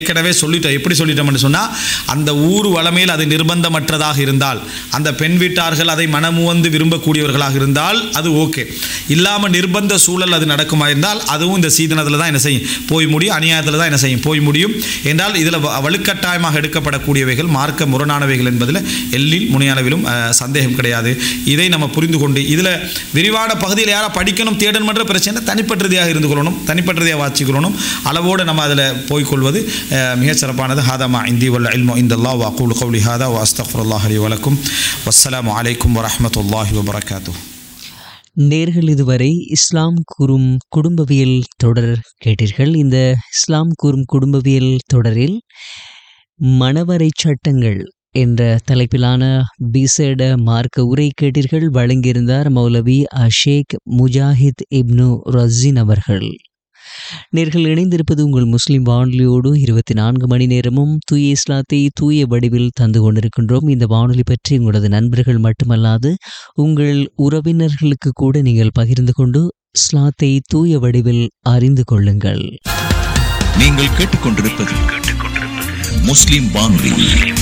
ஏற்கனவே சொல்லிட்டோம். எப்படி சொல்லிட்டோம்னு சொன்னால், அந்த ஊர் வளமையில் அது நிர்பந்தமற்றதாக இருந்தால், அந்த பெண் வீட்டார்கள் அதை மனமுவந்து விரும்பக்கூடியவர்களாக இருந்தால் அது ஓகே. இல்லாமல் நிர்பந்த சூழல் அது நடக்குமா இருந்தால் அதுவும் இந்த சீதனத்தில் தான் என்ன செய்யும் போய் முடியும், அநியாயத்தில் தான் என்ன செய்யும் போய் முடியும். என்றால் இதில் வலுக்கட்டாயமாக எடுக்கப்படக்கூடியவைகள் மார்க்க முரணானவைகள் என்பதில் எல்லில் முனையளவிலும் சந்தேகம் கிடையாது. இதை நம்ம புரிந்து கொண்டு இதில் விரிவான பகுதியில் யாரை படிக்கணும் தேடணுன்ற பிரச்சனை தனிப்பட்டதையாக இருந்து கொள்ளணும், தனிப்பட்டதையாக வாசிக்கொள்ளணும். அளவோடு நம்ம அதில் போய்கொள்வது மிகச் சிறப்பானது. ஹாதா மா இந்தி வல் இல்மு இந்தல்லாஹ் வ அகூலு கௌலி ஹாதா வ அஸ்தக்ஃபிருல்லாஹ் லி வ லக்கும். வஸ்ஸலாமு அலைக்கும் வ ரஹ்மத்துல்லாஹி வ பரகாத்துஹு. நேர்கள் இதுவரை இஸ்லாம் கூறும் குடும்பவியல் தொடர் கேட்டீர்கள். இந்த இஸ்லாம் கூறும் குடும்பவியல் தொடரில் மணவரை சட்டங்கள் என்ற தலைப்பிலான விசேட மார்க்க உரை கேட்டீர்கள். வழங்கியிருந்தார் மௌலவி ஷேக் முஜாஹித் இப்னு ரஸின் அவர்கள். நேர்கள் இணைந்திருப்பது உங்கள் முஸ்லிம் வானொலியோடு 24 மணி நேரமும் தூய இஸ்லாத்தை தூய வடிவில் தந்து கொண்டிருக்கின்றோம். இந்த வானொலி பற்றி உங்களது நண்பர்கள் மட்டுமல்லாது உங்கள் உறவினர்களுக்கு கூட நீங்கள் பகிர்ந்து கொண்டு இஸ்லாத்தை தூய வடிவில் அறிந்து கொள்ளுங்கள். நீங்கள் கேட்டுக்கொண்டிருப்பது முஸ்லிம் வானொலி.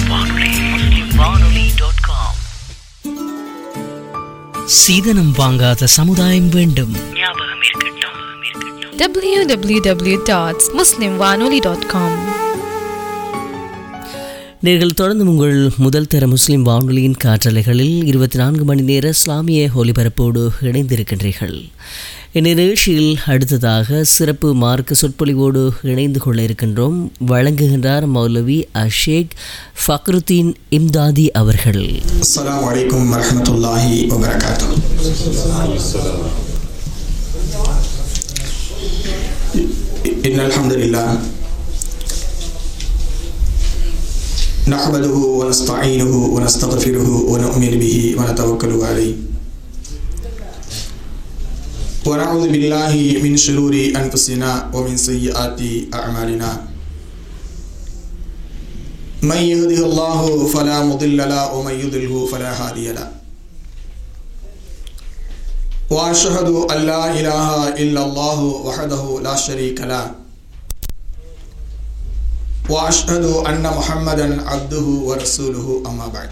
சீதனம் வாங்காத சமுதாயம் வேண்டும். www.muslimwanoli.com. நீங்கள் தொடர்ந்து உங்கள் முதல் தர முஸ்லிம் வானொலியின் காற்றலைகளில் 24 மணி நேர இஸ்லாமிய ஒலிபரப்போடு இணைந்திருக்கின்றீர்கள். இந்த நிகழ்ச்சியில் அடுத்ததாக சிறப்பு மார்க்க சொற்பொழிவோடு இணைந்து கொள்ள இருக்கின்றோம். வழங்குகின்றார் மௌலவி ஷேக் ஃபக்ருத்தீன் இம்தாதி அவர்கள். அஸ்ஸலாமு அலைக்கும் வரஹ்மத்துல்லாஹி வபரகாத்துஹு. இன்னல் ஹம்துலில்லாஹ் நஹ்மதுஹு வ நஸ்தஈனுஹு வ நஸ்தக்ஃபிருஹு வ நு'மினு பிஹி வ நதவக்கலு அலைஹி வ நஊது பில்லாஹி மின் ஷுரூரி அன்ஃபுஸினா வ மின் ஸய்யிஆத்தி அஅமாலினா. மன் யஹ்திஹில்லாஹு ஃபலா முضில்ல லஹு வ மன் யுضلில்ஹு ஃபலா ஹாதிய லஹு. وأشهد أن لا إله إلا الله وحده لا شريك له وأشهد أن محمدا عبده ورسوله أما بعد.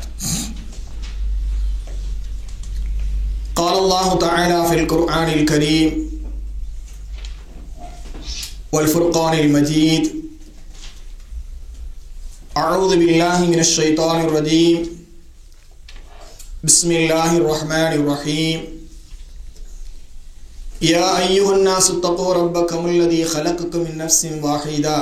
قال الله تعالى في القرآن الكريم والفرقان المجيد: أعوذ بالله من الشيطان الرجيم. بسم الله الرحمن الرحيم. يا أيها الناس اتقوا ربكم الذي خلقكم من نفس واحدة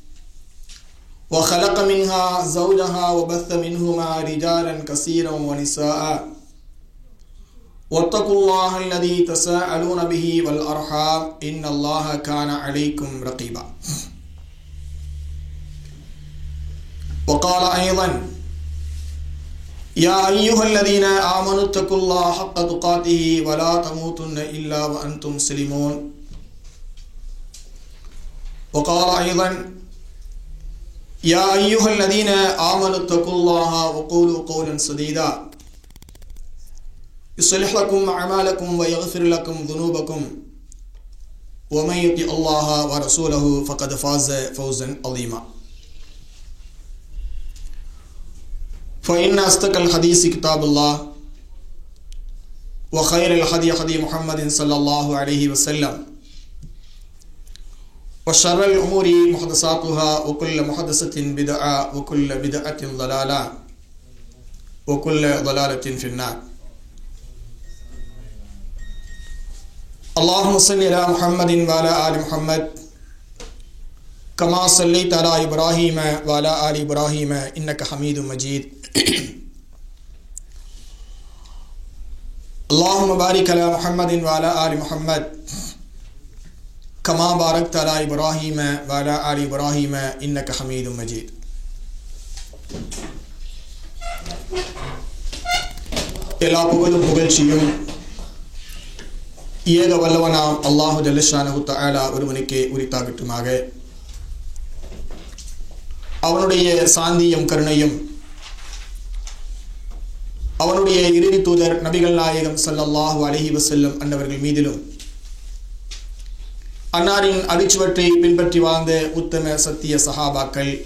وخلق منها زوجها وبث منهما رجالا كثيرا ونساء واتقوا الله الذي تساءلون به والأرحام إن الله كان عليكم رقيبا. وقال أيضا: يا أيها الذين آمنوا اتقوا الله حق تقاته ولا تموتن إلا وأنتم مسلمون. وقال أيضا: يا أيها الذين آمنوا اتقوا الله وقولوا قولا سديدا يصلح لكم أعمالكم ويغفر لكم ذنوبكم ومن يطع الله ورسوله فقد فاز فوزا عظيما. فإن أصدق الحديث كتاب الله وخير الهدي هدي محمد صلى الله عليه وسلم وشر الأمور محدثاتها وكل محدثة بدعة وكل بدعة ضلالة وكل ضلالة في النار. اللهم صل على محمد وعلى آل محمد كما صليت على إبراهيم وعلى آل إبراهيم إنك حميد مجيد. اللهم بارك على محمد وعلى آل محمد كما باركت على إبراهيم وعلى آل إبراهيم إنك حميد مجيد. எல்லா புகழும் புகழ்ச்சியும் ஏக வல்லவனாம் அல்லாஹு ஜல்ல ஷானஹு தஆலா ஒருவனுக்கே உரித்தாகட்டுமாக. அவனுடைய சாந்தியும் கருணையும் அவனுடைய இறுதி தூதர் நபிகள் நாயகம் ஸல்லல்லாஹு அலைஹி வஸல்லம் அன்னவர்கள் மீதிலும் அன்னாரின் அடிச்சுவற்றை பின்பற்றி வாழ்ந்த உத்தம சத்திய சஹாபாக்கள்